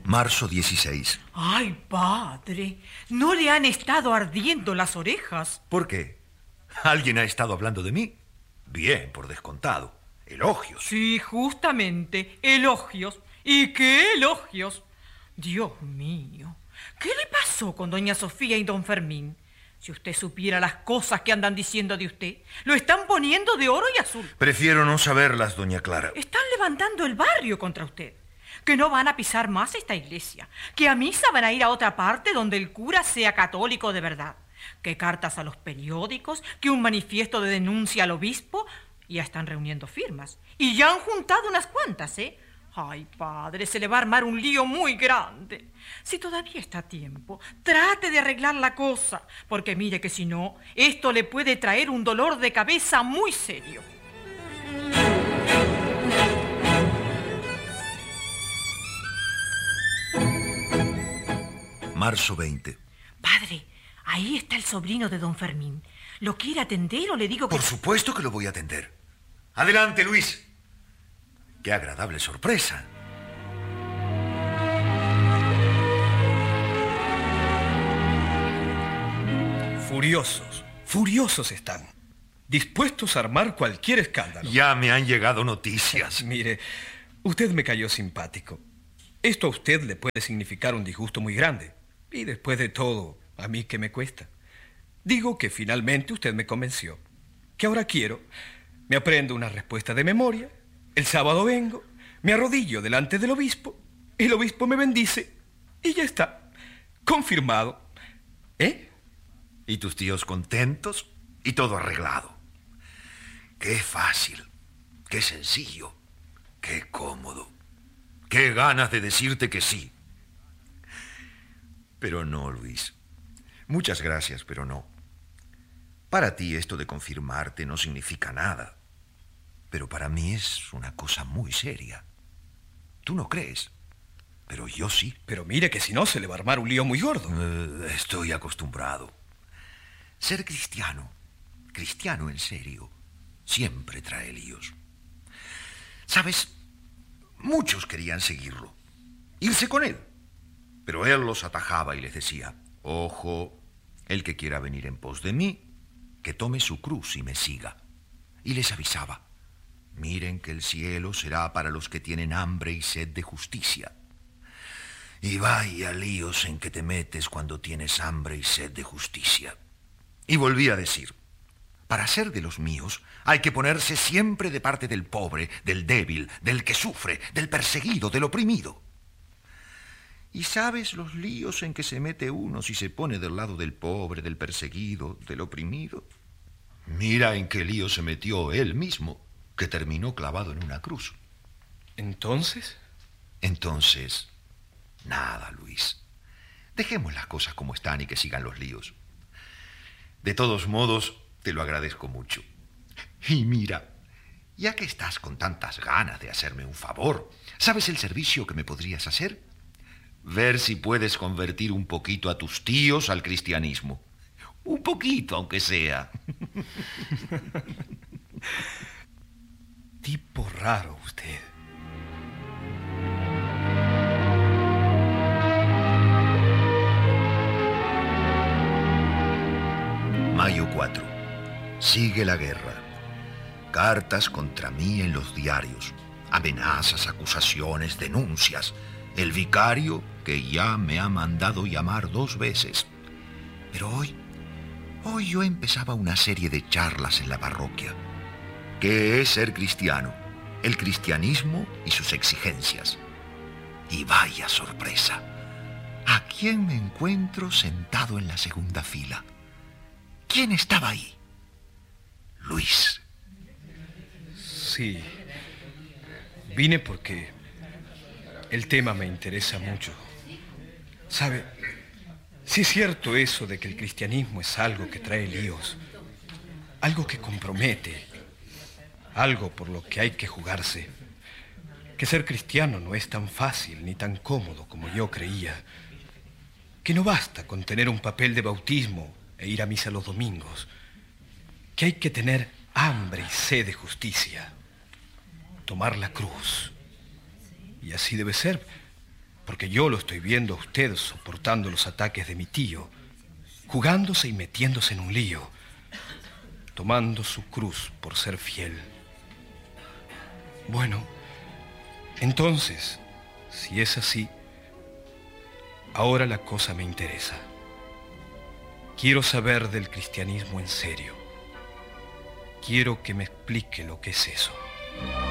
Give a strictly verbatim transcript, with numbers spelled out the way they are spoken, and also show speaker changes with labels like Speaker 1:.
Speaker 1: Marzo dieciséis.
Speaker 2: Ay, padre, ¿no le han estado ardiendo las orejas?
Speaker 1: ¿Por qué? ¿Alguien ha estado hablando de mí? Bien, por descontado. Elogios.
Speaker 2: Sí, justamente, elogios. ¿Y qué elogios? Dios mío, ¿qué le pasó con doña Sofía y don Fermín? Si usted supiera las cosas que andan diciendo de usted, lo están poniendo de oro y azul.
Speaker 1: Prefiero no saberlas, doña Clara.
Speaker 2: Están levantando el barrio contra usted. Que no van a pisar más esta iglesia. Que a misa van a ir a otra parte donde el cura sea católico de verdad. Que cartas a los periódicos, que un manifiesto de denuncia al obispo. Ya están reuniendo firmas. Y ya han juntado unas cuantas, ¿eh? Ay, padre, se le va a armar un lío muy grande. Si todavía está a tiempo, trate de arreglar la cosa. Porque mire que si no, esto le puede traer un dolor de cabeza muy serio.
Speaker 1: Marzo veinte.
Speaker 2: Padre, ahí está el sobrino de don Fermín. ¿Lo quiere atender o le digo que...?
Speaker 1: Por supuesto que lo voy a atender. Adelante, Luis. Qué agradable sorpresa.
Speaker 3: Furiosos, furiosos están. Dispuestos a armar cualquier escándalo.
Speaker 1: Ya me han llegado noticias.
Speaker 3: Mire, usted me cayó simpático. Esto a usted le puede significar un disgusto muy grande. Y después de todo, ¿a mí qué me cuesta? Digo que finalmente usted me convenció. Que ahora quiero, me aprendo una respuesta de memoria, el sábado vengo, me arrodillo delante del obispo, el obispo me bendice y ya está. Confirmado. ¿Eh?
Speaker 1: ¿Y tus tíos contentos? Y todo arreglado. Qué fácil, qué sencillo, qué cómodo. Qué ganas de decirte que sí. Pero no, Luis. Muchas gracias, pero no. Para ti esto de confirmarte no significa nada. Pero para mí es una cosa muy seria. Tú no crees, pero yo sí.
Speaker 3: Pero mire que si no se le va a armar un lío muy gordo.
Speaker 1: Uh, estoy acostumbrado. Ser cristiano, cristiano en serio, siempre trae líos. ¿Sabes? Muchos querían seguirlo, irse con él. Pero él los atajaba y les decía: ojo, el que quiera venir en pos de mí, que tome su cruz y me siga. Y les avisaba: miren que el cielo será para los que tienen hambre y sed de justicia. Y vaya líos en que te metes cuando tienes hambre y sed de justicia. Y volví a decir: para ser de los míos hay que ponerse siempre de parte del pobre, del débil, del que sufre, del perseguido, del oprimido. ¿Y sabes los líos en que se mete uno si se pone del lado del pobre, del perseguido, del oprimido? Mira en qué lío se metió él mismo, que terminó clavado en una cruz.
Speaker 3: ¿Entonces?
Speaker 1: Entonces, nada, Luis. Dejemos las cosas como están y que sigan los líos. De todos modos, te lo agradezco mucho. Y mira, ya que estás con tantas ganas de hacerme un favor, ¿sabes el servicio que me podrías hacer? Ver si puedes convertir un poquito a tus tíos al cristianismo. Un poquito, aunque sea.
Speaker 3: Tipo raro usted.
Speaker 1: Mayo cuatro. Sigue la guerra. Cartas contra mí en los diarios. Amenazas, acusaciones, denuncias. El vicario que ya me ha mandado llamar dos veces. Pero hoy, hoy yo empezaba una serie de charlas en la parroquia. ¿Qué es ser cristiano? El cristianismo y sus exigencias. Y vaya sorpresa. ¿A quién me encuentro sentado en la segunda fila? ¿Quién estaba ahí? Luis.
Speaker 3: Sí. Vine porque el tema me interesa mucho. ¿Sabe? Si es cierto eso de que el cristianismo es algo que trae líos, algo que compromete, algo por lo que hay que jugarse, que ser cristiano no es tan fácil ni tan cómodo como yo creía, que no basta con tener un papel de bautismo e ir a misa los domingos, que hay que tener hambre y sed de justicia, tomar la cruz. Y así debe ser, Porque yo lo estoy viendo a usted soportando los ataques de mi tío, jugándose y metiéndose en un lío, tomando su cruz por ser fiel. Bueno, entonces, si es así, ahora la cosa me interesa. Quiero saber del cristianismo en serio. Quiero que me explique lo que es eso.